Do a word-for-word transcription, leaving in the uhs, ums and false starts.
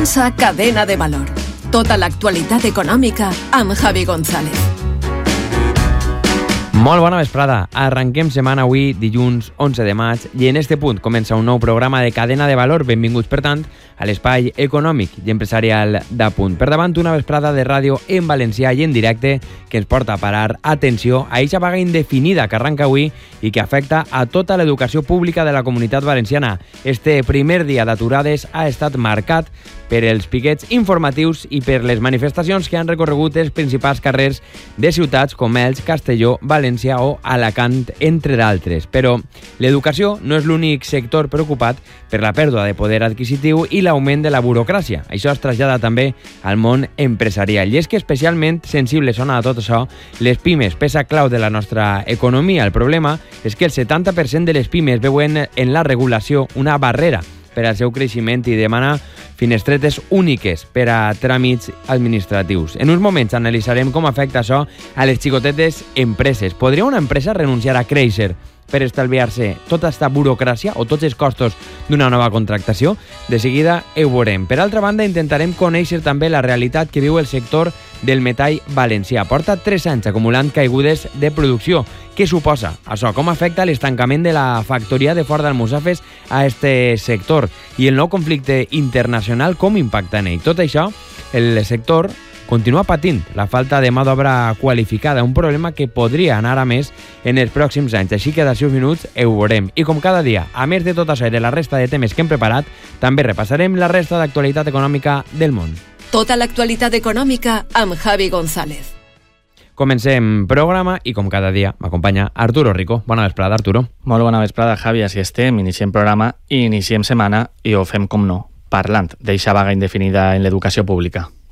Estàs a Cadena de Valor. Tota l'actualitat econòmica amb Javi González. Molt bona vesprada. Arrenquem setmana avui, dilluns onze de maig, i en este punt comença un nou programa de Cadena de Valor. Benvinguts, per tant, a l'espai econòmic i empresarial d'Apunt. Per davant, una vesprada de ràdio en valencià i en directe que ens porta a parar atenció a eixa vaga indefinida que arranca avui i que afecta a tota l'educació pública de la comunitat valenciana. Este primer dia d'aturades ha estat marcat per els piquets informatius i per les manifestacions que han recorregut els principals carrers de ciutats com Elx, Castelló, València o Alacant, entre d'altres. Però l'educació no és l'únic sector preocupat per la pèrdua de poder adquisitiu i l'augment de la burocràcia. Això es trasllada també al món empresarial. I és que especialment sensible sona a tot això les pimes, peça clau de la nostra economia. El problema és que el setanta per cent de les pimes veuen en la regulació una barrera per al seu creixement i demana finestretes úniques per a tràmits administratius. En uns moments analitzarem com afecta això a les xicotetes empreses. Podria una empresa renunciar a créixer per estalviar-se tota aquesta burocràcia o tots els costos d'una nova contractació? De seguida ho veurem. Per altra banda, intentarem conèixer també la realitat que viu el sector del metall valencià. Porta tres anys acumulant caigudes de producció. Què suposa això? Com afecta l'estancament de la factoria de Ford d'Almussafes a este sector? I el nou conflicte internacional com impacta en ell? Tot això, el sector continua patint la falta de mà d'obra qualificada, un problema que podria anar a més en els pròxims anys. Així que d'ací uns minuts ho veurem. I com cada dia, a més de tot això i de la resta de temes que hem preparat, també repassarem la resta d'actualitat econòmica del món. Tota l'actualitat econòmica amb Javi González. Comencem programa i com cada dia m'acompanya Arturo Rico. Bona vesprada, Arturo. Molt bona vesprada, Javi. Així estem, iniciem programa i iniciem setmana i ho fem, com no, parlant d'eixa vaga indefinida en l'educació pública.